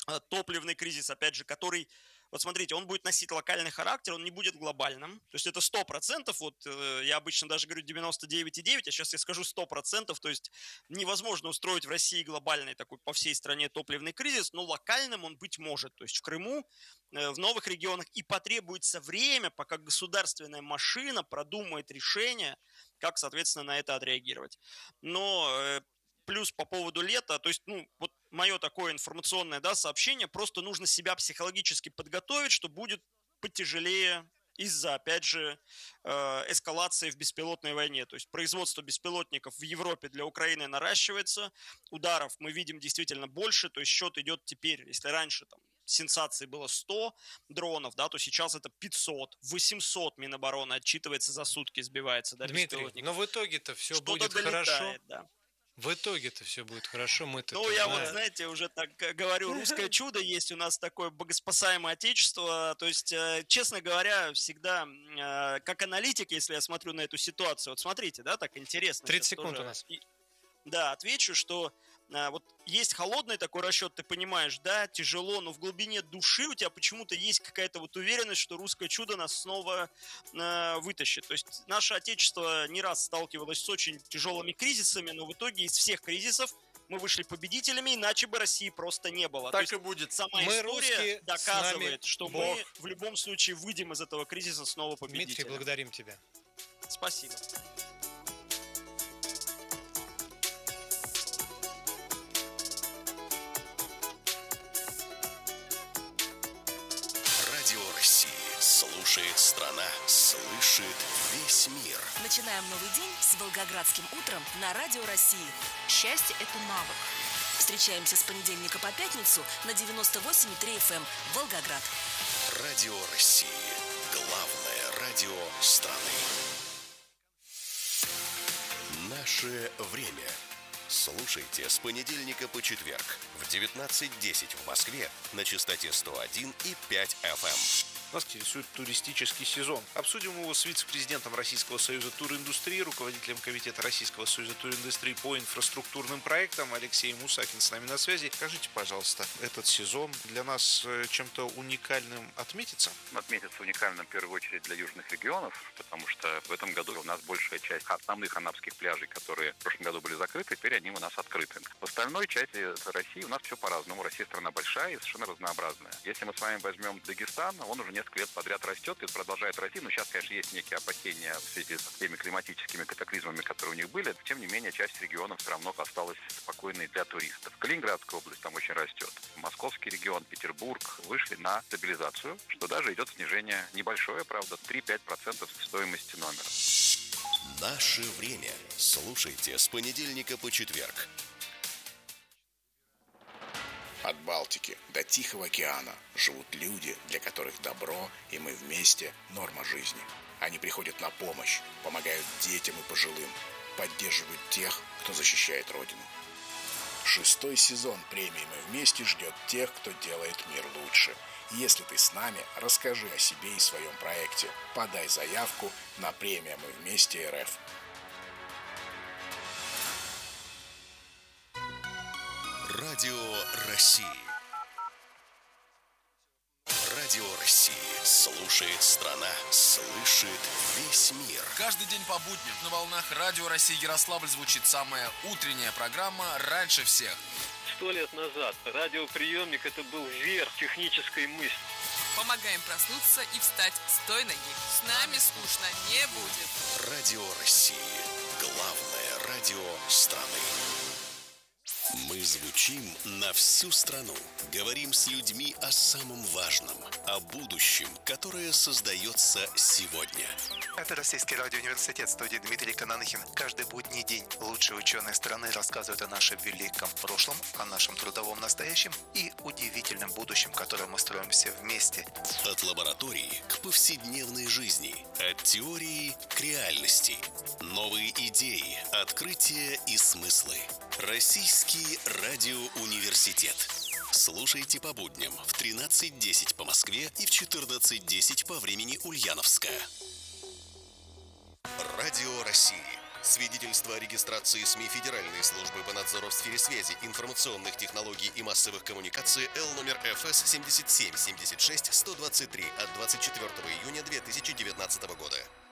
топливный кризис, опять же, который, вот смотрите, он будет носить локальный характер, он не будет глобальным. То есть это 100%, вот я обычно даже говорю 99,9, а сейчас я скажу 100%, то есть невозможно устроить в России глобальный такой по всей стране топливный кризис, но локальным он быть может. То есть в Крыму, в новых регионах, и потребуется время, пока государственная машина продумает решение, как, соответственно, на это отреагировать. Но плюс по поводу лета, то есть, ну, вот мое такое информационное, да, сообщение, просто нужно себя психологически подготовить, что будет потяжелее из-за, опять же, эскалации в беспилотной войне. То есть производство беспилотников в Европе для Украины наращивается, ударов мы видим действительно больше, то есть счет идет теперь, если раньше там сенсаций было 100 дронов, да, то сейчас это 500, 800 Минобороны отчитывается за сутки, сбивается, да, Дмитрий, но беспилотников. в итоге-то все Что-то будет хорошо. долетает, да. В итоге-то все будет хорошо, мы-то Ну, это я вот, знаем. знаете, уже так говорю, русское чудо есть у нас такое богоспасаемое отечество. То есть, честно говоря, всегда, как аналитик, если я смотрю на эту ситуацию, вот смотрите, да, так интересно 30 сейчас секунд у тоже. нас. Да, отвечу, что вот есть холодный такой расчет, ты понимаешь, да, тяжело, но в глубине души у тебя почему-то есть какая-то вот уверенность, что русское чудо нас снова вытащит. То есть наше отечество не раз сталкивалось с очень тяжелыми кризисами, но в итоге из всех кризисов мы вышли победителями, иначе бы России просто не было. То Так есть и будет. сама Мы история русские, с нами доказывает, что Бог. мы в любом случае выйдем из этого кризиса снова Дмитрий, победителем. благодарим тебя. Спасибо. Радио России. Слушает страна. Слышит весь мир. Начинаем новый день с Волгоградским утром на Радио России. Счастье – это навык. Встречаемся с понедельника по пятницу на 98,3 FM Волгоград. Радио России. Главное радио страны. Наше время. Слушайте с понедельника по четверг в 19:10 в Москве на частоте 101,5 FM. Нас интересует туристический сезон. Обсудим его с вице-президентом Российского союза туриндустрии, руководителем Комитета Российского союза туриндустрии по инфраструктурным проектам Алексеем Мусакин с нами на связи. Скажите, пожалуйста, этот сезон для нас чем-то уникальным отметится? Отметится уникальным в первую очередь для южных регионов, потому что в этом году у нас большая часть основных анапских пляжей, которые в прошлом году были закрыты, теперь они у нас открыты. В остальной части России у нас все по-разному. Россия страна большая и совершенно разнообразная. Если мы с вами возьмем Дагестан, он уже несколько лет подряд растет и продолжает расти. Но сейчас, конечно, есть некие опасения в связи с теми климатическими катаклизмами, которые у них были. Тем не менее, часть регионов все равно осталась спокойной для туристов. Калининградская область там очень растет. Московский регион, Петербург вышли на стабилизацию, что даже идет снижение небольшое, правда, 3-5% стоимости номера. Наше время. Слушайте с понедельника по четверг. От Балтики до Тихого океана живут люди, для которых добро и мы вместе – норма жизни. Они приходят на помощь, помогают детям и пожилым, поддерживают тех, кто защищает Родину. 6-й сезон премии «Мы вместе» ждет тех, кто делает мир лучше. Если ты с нами, расскажи о себе и своем проекте. Подай заявку на премию «Мы вместе РФ». Радио России. Радио России. Слушает страна. Слышит весь мир. Каждый день по будням на волнах Радио России Ярославль звучит самая утренняя программа «Раньше всех». 100 лет назад радиоприемник – это был верх технической мысли. Помогаем проснуться и встать с той ноги. С нами скучно не будет. Радио России. Главное радио страны. Мы звучим на всю страну. Говорим с людьми о самом важном, о будущем, которое создается сегодня. Это Российский радиоуниверситет, студия Дмитрий Кананахин. Каждый будний день лучшие ученые страны рассказывают о нашем великом прошлом, о нашем трудовом настоящем и удивительном будущем, которое мы строим все вместе. От лаборатории к повседневной жизни, от теории к реальности. Новые идеи, открытия и смыслы. Российский радиоуниверситет. Слушайте по будням в 13:10 по Москве и в 14:10 по времени Ульяновска. Радио России. Свидетельство о регистрации СМИ Федеральной службы по надзору в сфере связи, информационных технологий и массовых коммуникаций Л номер ФС 7776-123 от 24 июня 2019 года.